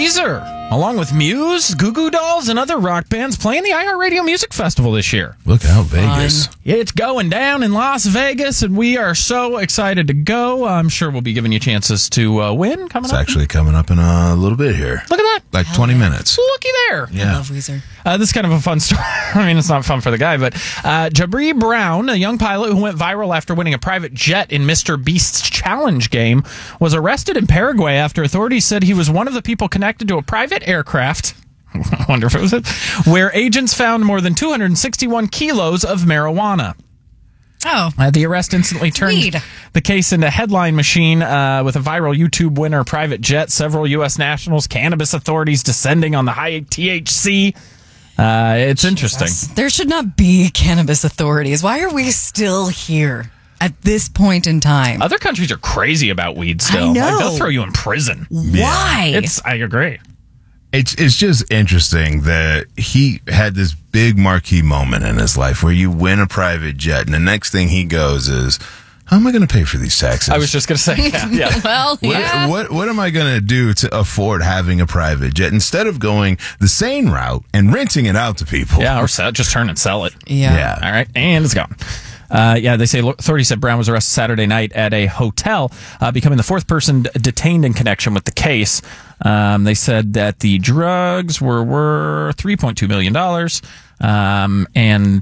Weezer, along with Muse, Goo Goo Dolls, and other rock bands playing the iHeartRadio Music Festival this year. Look out, Vegas. It's going down in Las Vegas, and we are so excited to go. I'm sure we'll be giving you chances to win coming up. It's actually coming up in a little bit here. Look at that. Like 20 minutes. Looky there. Yeah. I love Weezer. This is kind of a fun story. I mean, it's not fun for the guy, but Jabri Brown, a young pilot who went viral after winning a private jet in Mr. Beast's challenge game, was arrested in Paraguay after authorities said he was one of the people connected to a private aircraft. I wonder if it was it, where agents found more than 261 kilos of marijuana. Oh. The arrest instantly turned the case into a headline machine with a viral YouTube winner private jet, several U.S. nationals, cannabis authorities descending on the high THC. It's interesting. There should not be cannabis authorities. Why are we still here at this point in time? Other countries are crazy about weed still. I know. Like, they'll throw you in prison. Why? I agree. It's just interesting that he had this big marquee moment in his life where you win a private jet, and the next thing he goes is, how am I going to pay for these taxes? I was just going to say, yeah. Well, yeah. What am I going to do to afford having a private jet instead of going the sane route and renting it out to people? Yeah, or just turn and sell it. Yeah. All right, and it's gone. They say authorities said Brown was arrested Saturday night at a hotel, becoming the fourth person detained in connection with the case. They said that the drugs were worth $3.2 million, and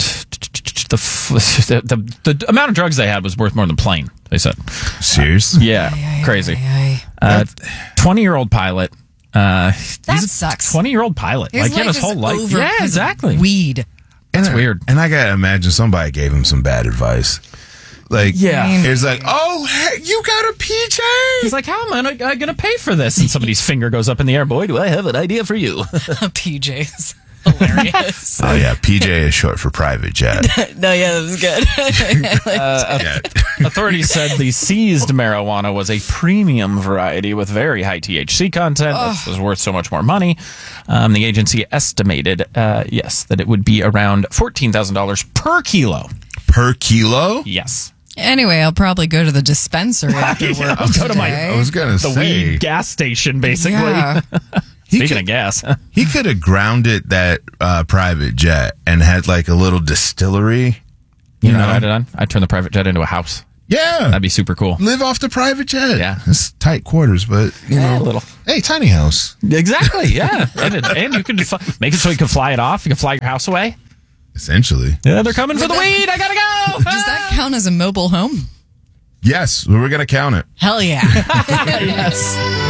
the amount of drugs they had was worth more than the plane, they said. Serious? Yeah, crazy. 20-year-old pilot. That sucks. 20-year-old pilot. His he had his whole life. over Yeah, because of exactly. Weed. That's weird. And I gotta imagine somebody gave him some bad advice. Like, it's like, oh, hey, you got a PJ. He's like, how am I going to pay for this? And somebody's finger goes up in the air. Boy, do I have an idea for you. PJs. Hilarious. Oh, yeah. PJ is short for private jet. No, yeah, that was good. Authorities said the seized marijuana was a premium variety with very high THC content. That was worth so much more money. The agency estimated, that it would be around $14,000 per kilo. Per kilo? Yes. Anyway, I'll probably go to the dispensary after work I'll go to I was going to the say. weed gas station, basically. Yeah. Speaking of gas. He could have grounded that private jet and had like a little distillery. You know what I'd have done? I'd turn the private jet into a house. Yeah. That'd be super cool. Live off the private jet. Yeah. It's tight quarters, but, you know. A little. Hey, tiny house. Exactly, yeah. and you can make it so you can fly it off. You can fly your house away. Essentially. Yeah, they're coming for the weed. I gotta go. Does that count as a mobile home? Yes, we're going to count it. Hell yeah. Yes.